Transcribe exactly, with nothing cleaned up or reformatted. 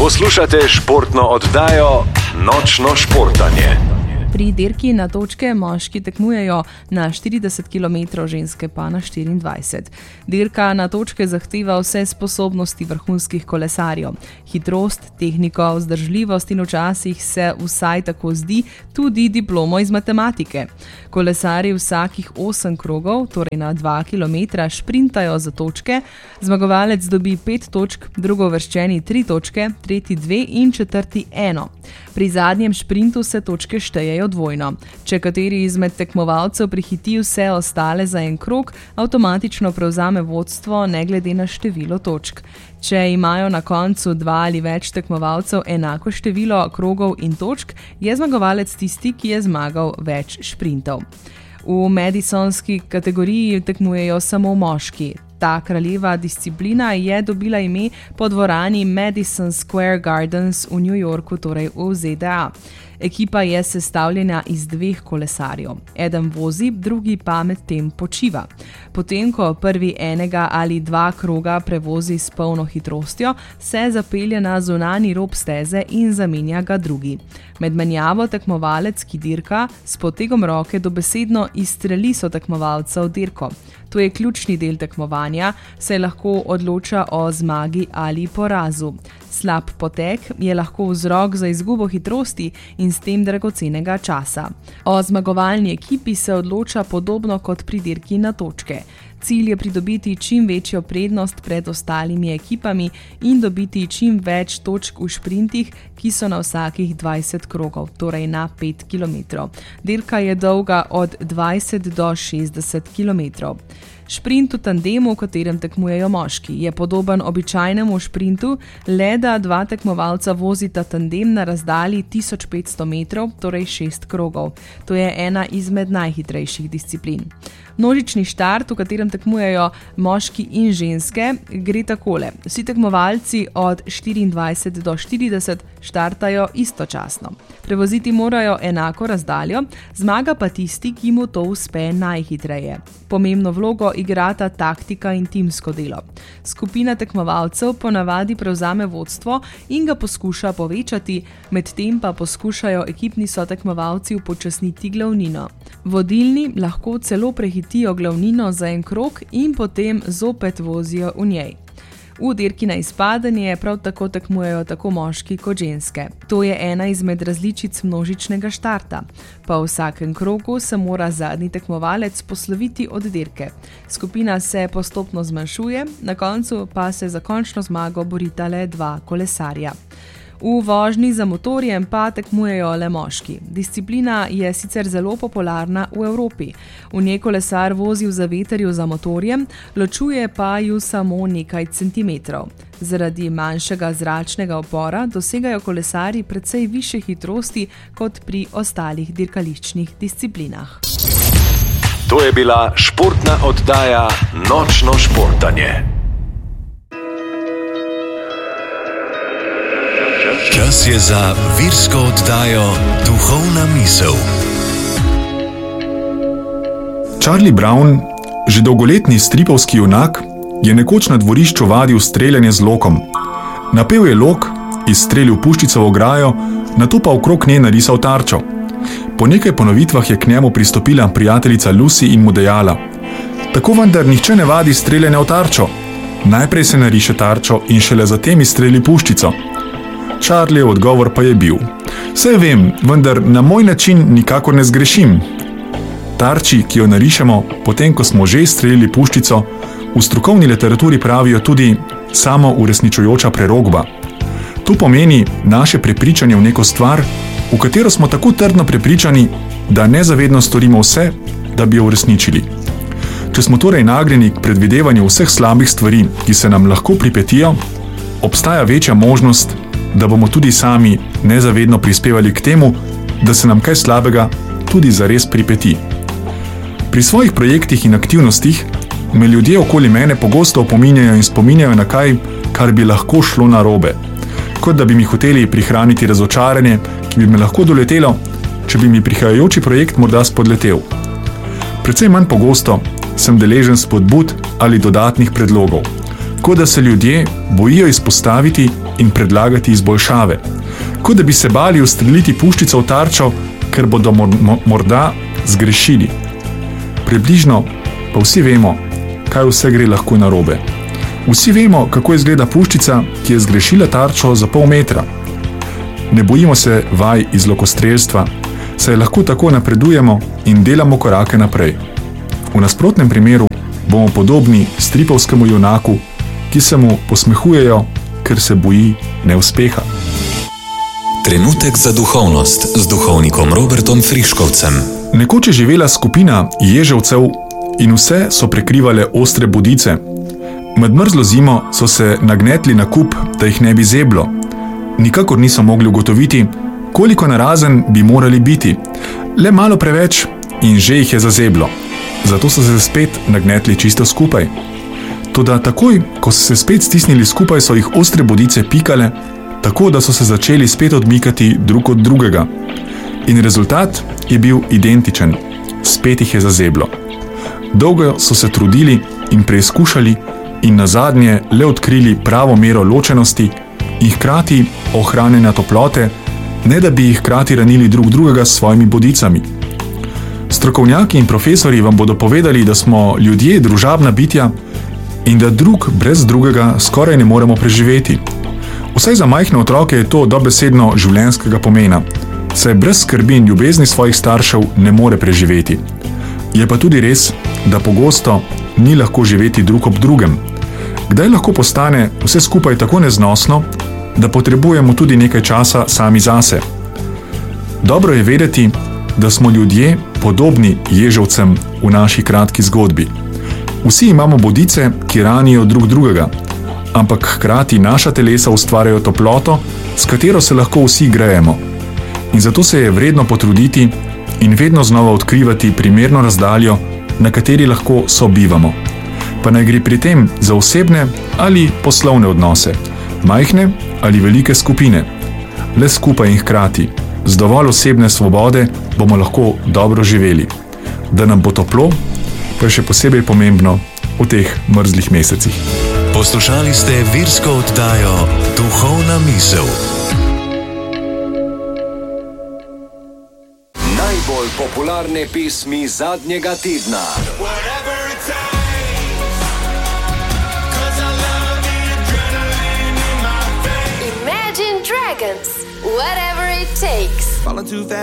Poslušate športno oddajo Nočno športanje. Pri dirki na točke moški tekmujejo na štirideset kilometrov, ženske pa na štiriindvajset. Dirka na točke zahteva vse sposobnosti vrhunskih kolesarjev. Hitrost, tehniko, vzdržljivost in včasih se vsaj tako zdi tudi diplomo iz matematike. Kolesarji vsakih osem krogov, torej na dva kilometra, šprintajo za točke. Zmagovalec dobi pet točk, drugovrščeni tri točke, tretji dve in četrti eno. Pri zadnjem šprintu se točke štejejo dvojno. Če kateri izmed tekmovalcev prihiti vse ostale za en krog, avtomatično prevzame vodstvo ne glede na število točk. Če imajo na koncu dva ali več tekmovalcev enako število krogov in točk, je zmagovalec tisti, ki je zmagal več šprintov. V madisonski kategoriji tekmujejo samo moški. Ta kraljeva disciplina je dobila ime po dvorani Madison Square Gardens v New Yorku, torej v Z D A. Ekipa je sestavljena iz dveh kolesarjev. Eden vozi, drugi pa med tem počiva. Potem, ko prvi enega ali dva kroga prevozi s polno hitrostjo, se zapelje na zunanji rob steze in zamenja ga drugi. Med menjavo tekmovalec, ki dirka, s potegom roke dobesedno izstreli sotekmovalca v dirko. To je ključni del tekmovanja, saj lahko odloča o zmagi ali porazu. Slab potek je lahko vzrok za izgubo hitrosti in s tem dragocenega časa. O zmagovalni ekipi se odloča podobno kot pri dirki na točke. Cilj je pridobiti čim večjo prednost pred ostalimi ekipami in dobiti čim več točk v šprintih, ki so na vsakih dvajset krogov, torej na pet kilometrov. Dirka je dolga od dvajset do šestdeset kilometrov. Šprint v tandemu, v katerem tekmujejo moški, je podoben običajnemu šprintu, le da dva tekmovalca vozita tandem na razdalji tisoč petsto metrov, torej šest krogov. To je ena izmed najhitrejših disciplin. Množični štart, v katerem tekmujejo moški in ženske, gre takole. Vsi tekmovalci od štiriindvajset do štirideset štartajo istočasno. Prevoziti morajo enako razdaljo, zmaga pa tisti, ki mu to uspe najhitreje. Pomembno vlogo igrata taktika in timsko delo. Skupina tekmovalcev ponavadi prevzame vodstvo in ga poskuša povečati, medtem pa poskušajo ekipni sotekmovalci upočasniti glavnino. Vodilni lahko celo prehitijo glavnino za en krog in potem zopet vozijo v njej. V dirki na izpadanje prav tako tekmujejo tako moški kot ženske. To je ena izmed različic množičnega štarta. Po vsakem krogu se mora zadnji tekmovalec posloviti od dirke. Skupina se postopno zmanjšuje, na koncu pa se za končno zmago borita le dva kolesarja. V vožnji za motorjem pa tekmujejo le moški. Disciplina je sicer zelo popularna v Evropi. V njej kolesar vozi v zavetrju za motorjem, ločuje pa ju samo nekaj centimetrov. Zaradi manjšega zračnega upora dosegajo kolesarji precej višje hitrosti kot pri ostalih dirkališčnih disciplinah. To je bila športna oddaja Nočno športanje. Čas je za virsko oddajo Duhovna misel. Charlie Brown, že dolgoletni stripovski junak, je nekoč na dvorišču vadil streljanje z lokom. Napel je lok, izstrelil puščico v ograjo, nato pa okrog nje narisal tarčo. Po nekaj ponovitvah je k njemu pristopila prijateljica Lucy in mu dejala: "Tako vendar nihče ne vadi streljanja v tarčo. Najprej se nariše tarčo in šele zatem izstreli puščico." Charliev odgovor pa je bil: "Saj vem, vendar na moj način nikakor ne zgrešim. Tarči, ki jo narišemo, potem ko smo že izstrelili puščico, v strokovni literaturi pravijo tudi samo uresničujoča prerokba. To pomeni naše prepričanje v neko stvar, v katero smo tako trdno prepričani, da nezavedno storimo vse, da bi jo uresničili. Če smo torej nagnjeni k predvidevanju vseh slabih stvari, ki se nam lahko pripetijo, obstaja večja možnost, da bomo tudi sami nezavedno prispevali k temu, da se nam kaj slabega tudi zares pripeti. Pri svojih projektih in aktivnostih me ljudje okoli mene pogosto opominjajo in spominjajo na kaj, kar bi lahko šlo narobe, kot da bi mi hoteli prihraniti razočaranje, ki bi me lahko doletelo, če bi mi prihajajoči projekt morda spodletel. Precej manj pogosto sem deležen spodbud ali dodatnih predlogov, kot da se ljudje bojijo izpostaviti in predlagati izboljšave, kot da bi se bali ustreliti puščico v tarčo, ker bodo morda zgrešili. Približno pa vsi vemo, kaj vse gre lahko narobe. Vsi vemo, kako izgleda puščica, ki je zgrešila tarčo za pol metra. Ne bojimo se vaj iz lokostrelstva, saj lahko tako napredujemo in delamo korake naprej. V nasprotnem primeru bomo podobni stripovskemu junaku, ki se mu posmehujejo, ker se boji neuspeha. Trenutek za duhovnost z duhovnikom Robertom Friškovcem. Nekoč je živela skupina ježevcev in vse so prekrivale ostre bodice. Med mrzlo zimo so se nagnetli na kup, da jih ne bi zeblo. Nikakor niso mogli ugotoviti, koliko narazen bi morali biti. Le malo preveč in že jih je zazeblo. Zato so se spet nagnetli čisto skupaj. Toda takoj, ko so se spet stisnili skupaj, so jih ostre bodice pikale, tako da so se začeli spet odmikati drug od drugega. In rezultat je bil identičen. Spet jih je zazeblo. Dolgo so se trudili in preizkušali in nazadnje le odkrili pravo mero ločenosti in hkrati ohranjanja toplote, ne da bi jih hkrati ranili drug drugega s svojimi bodicami. Strokovnjaki in profesori vam bodo povedali, da smo ljudje družabna bitja in da drug brez drugega skoraj ne moremo preživeti. Vsaj za majhne otroke je to dobesedno življenjskega pomena, saj brez skrbi in ljubezni svojih staršev ne more preživeti. Je pa tudi res, da pogosto ni lahko živeti drug ob drugem. Kdaj lahko postane vse skupaj tako neznosno, da potrebujemo tudi nekaj časa sami zase. Dobro je vedeti, da smo ljudje podobni ježevcem v naši kratki zgodbi. Vsi imamo bodice, ki ranijo drug drugega, ampak hkrati naša telesa ustvarjajo toploto, s katero se lahko vsi grejemo. In zato se je vredno potruditi in vedno znova odkrivati primerno razdaljo, na kateri lahko sobivamo. Pa naj gre pri tem za osebne ali poslovne odnose, majhne ali velike skupine. Le skupaj in hkrati, z dovolj osebne svobode, bomo lahko dobro živeli. Da nam bo toplo, pa je še posebej pomembno v teh mrzlih mesecih. Poslušali ste virsko oddajo Duhovna misel. Najbolj popularne pesmi zadnjega tedna. Imagine Dragons, Whatever It Takes.